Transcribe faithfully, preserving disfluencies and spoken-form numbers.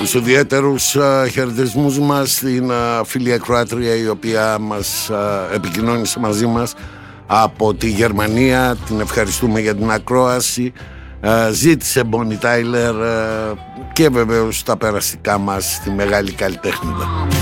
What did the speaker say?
Τους ιδιαίτερους uh, χαιρετισμούς μας στην uh, φίλη ακροάτρια η οποία μας uh, επικοινώνησε μαζί μας από τη Γερμανία. Την ευχαριστούμε για την ακρόαση. Uh, ζήτησε Bonnie Tyler uh, και βεβαίως τα περαστικά μας στη μεγάλη καλλιτέχνηδα.